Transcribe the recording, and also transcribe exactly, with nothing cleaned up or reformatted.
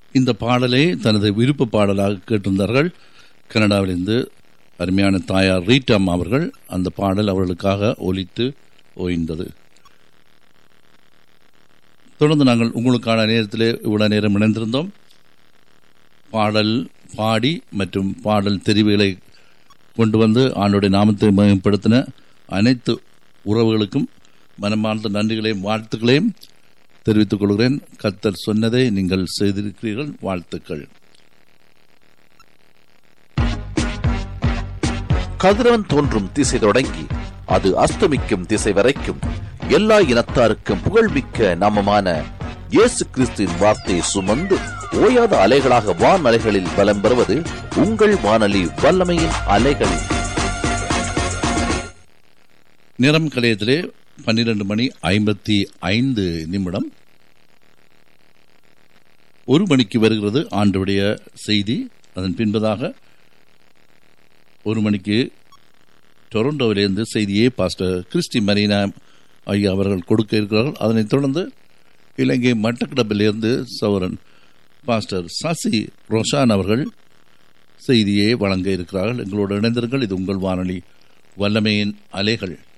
இந்த பாடலை தனது விருப்ப பாடலாக கேட்டிருந்தார்கள். கனடாவிலிருந்து அருமையான தாயார் ரீட்டாம் அவர்கள். அந்த பாடல் அவர்களுக்காக ஒலித்து ஓய்ந்தது. தொடர்ந்து நாங்கள் உங்களுக்கான நேரத்திலே இவ்வளவு நேரம் இணைந்திருந்தோம். பாடல் பாடி மற்றும் பாடல் தெரிவுகளை கொண்டு வந்து ஆண்டோடைய நாமத்தை மேம்படுத்தின அனைத்து உறவுகளுக்கும் மனமார்ந்த நன்றிகளையும் வாழ்த்துக்களையும் தெரிவித்துக் கொள்கிறேன். கர்த்தர் சொன்னதை நீங்கள் செய்திருக்கிறீர்கள். வாழ்த்துக்கள். கதிரவன் தோன்றும் திசை தொடங்கி அது அஸ்தமிக்கும் திசை வரைக்கும் எல்லா இனத்தாருக்கும் புகழ்மிக்க நாமமான இயேசு கிறிஸ்துவின் வார்த்தையை சுமந்து ஓயாத அலைகளாக வான் அலைகளில் பலம் பெறுவது உங்கள் வானொலி வல்லமையின் அலைகள். நேரம் கலையத்திலே பன்னிரண்டு மணி ஐம்பத்தி ஐந்து நிமிடம். ஒரு மணிக்கு வருகிறது ஆண்டுடைய செய்தி. அதன் பின்பதாக ஒரு மணிக்கு டொரண்டோவிலிருந்து செய்தியை பாஸ்டர் கிறிஸ்டி மரீனா ஐயா அவர்கள் கொடுக்க இருக்கிறார்கள். அதனைத் தொடர்ந்து இலங்கை மட்டக்களப்பிலிருந்து சௌரன் பாஸ்டர் சசி ரோஷான் அவர்கள் செய்தியை வழங்க இருக்கிறார்கள். எங்களோடு இணைந்திருங்கள். இது உங்கள் வானொலி வல்லமையின் அலைகள்.